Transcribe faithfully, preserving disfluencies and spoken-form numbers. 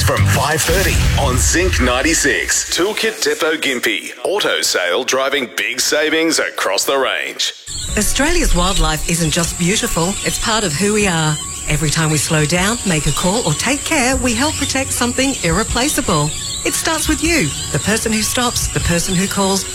from five thirty on Zinc ninety-six. Toolkit Depot Gympie. Auto sale driving big savings across the range. Australia's wildlife isn't just beautiful, it's part of who we are. Every time we slow down, make a call or take care, we help protect something irreplaceable. It starts with you, the person who stops, the person who calls,